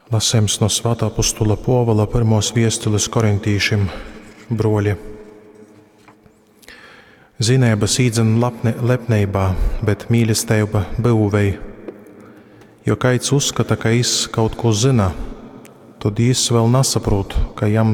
Lasējums no Svētā apostula Pāvila pirmos vēstules korintīšiem, broļi. Zinības īdzen lepnībā, bet mīlestība būvei. Jo kaids uzskata, ka viņš kaut ko zina, tad viņš vēl nesaprot, kā jam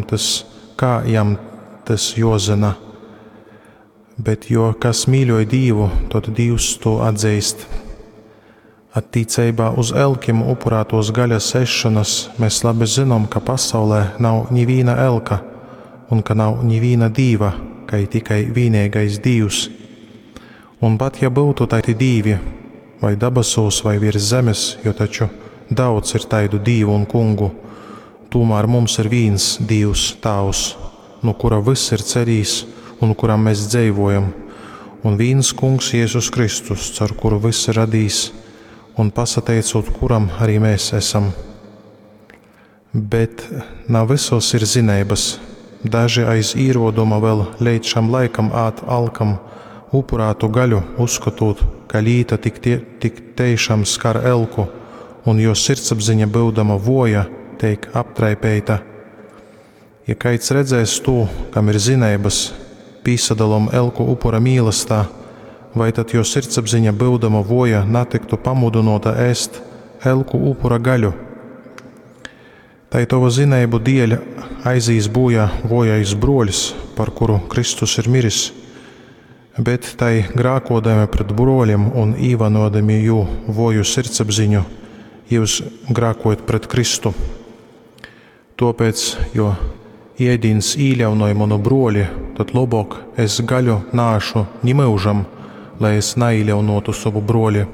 tas jāzina. Bet jo kas mīļoja Dievu, tad Dievs to atzīst. Attiecībā uz elkiem upurētos gaļas ēšanas mēs labi zinām, ka pasaulē nav neviena elka un ka nav neviena dieva, kā tikai vienīgais Dievs. Un pat ja būtu tādi divi, vai dabasos, vai virs zemes, jo taču daudz ir taidu dievu un kungu, tomēr mums ir viens Dievs, Tēvs, no kura viss ir cerīs un kuram mēs dzīvojam, un viens kungs Jēzus Kristus, caur kuru viss ir radījis, un pasateicot, kuram arī mēs esam. Bet nav visos ir zinības. Daži aiz īroduma vēl līdz šam laikam alkam upurātu gaļu, uzskatot, ka līta tik tiešām skar elku, un jo sirdsapziņa būdama voja, teik aptraipēta. Ja kaids redzēs to, kam ir zinības, pīsadalom elku upura mīlestā, vai tad jo sirdsapziņa būdama voja natiktu pamudinota ēst elku upura gaļu. Tai tova zinību dēļ aizīs bojā vojais broļs, par kuru Kristus ir miris, bet tai grākodami pret broļiem un īvanodami jū voju sirdsapziņu, jūs grākojat pret Kristu. Topēc, jo ēdīns īļaunoja manu broļi, tad lobok es gaļu nāšu nimaužam, lai es neīļaunotu savu broļi.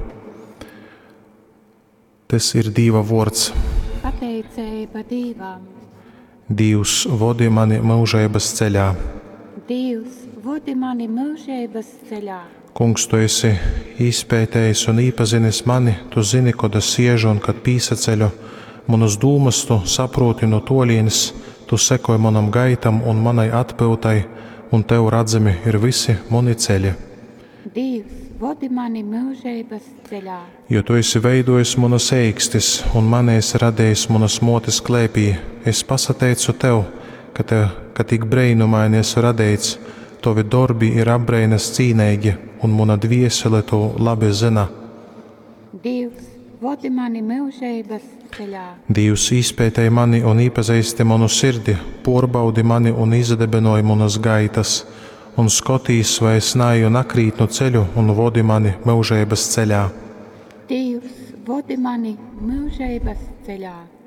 Tas ir Dieva vārds. Pateicība Dievam. Dievs vodi mani mūžības ceļā. Dievs vodi mani mūžības ceļā. Kungs, tu esi izpētējis un īpazinis mani, tu zini, kad es siežu un kad pīsaceļu. Manas dūmas tu saproti no tolienes, tu sekoji manam gaitam un manai atpiltai, un tev radzami ir visi mani ceļi. Dievs vodi mani mūžības ceļā. Jo tu esi veidojis manas ēkstis un mani esi radījis manas motes klēpī, es pasateicu tev, ka tik brīnumaini esi radīts, tovi darbi ir apbrīnas cīnīgi, un mana dviesele to labi zina. Dievs vodi mani mūžības ceļā. Dievs izpētēja mani un iepazīsti manu sirdi, porbaudi mani un izdebinoja manas gaitas, un skotīs, vai es nāju nakrīt no ceļu un vodi mani mūžības ceļā. Dievs vodi mani mūžības ceļā.